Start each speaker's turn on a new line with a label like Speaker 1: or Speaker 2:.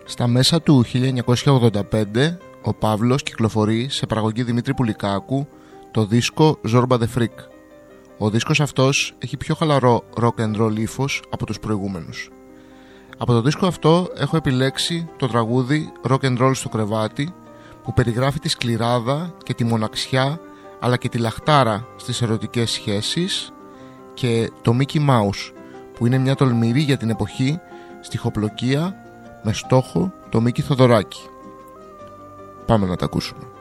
Speaker 1: Στα μέσα του 1985 ο Παύλος κυκλοφορεί σε παραγωγή Δημήτρη Πουλικάκου το δίσκο Zorba the Freak. Ο δίσκος αυτός έχει πιο χαλαρό rock and roll ύφος από τους προηγούμενους. Από το δίσκο αυτό έχω επιλέξει το τραγούδι Rock and Roll στο κρεβάτι, που περιγράφει τη σκληράδα και τη μοναξιά αλλά και τη λαχτάρα στις ερωτικές σχέσεις, και το Mickey Mouse, που είναι μια τολμηρή για την εποχή στιχοπλοκία με στόχο το Μίκη Θοδωράκη. Πάμε να τα ακούσουμε.